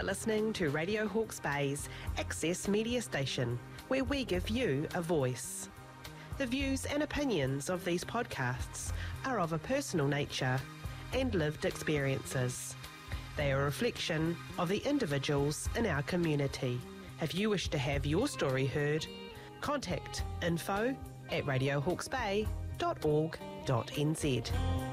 You're listening to Radio Hawke's Bay's Access Media Station, where we give you a voice. The views and opinions of these podcasts are of a personal nature and lived experiences. They are a reflection of the individuals in our community. If you wish to have your story heard, contact info@radiohawksbay.org.nz.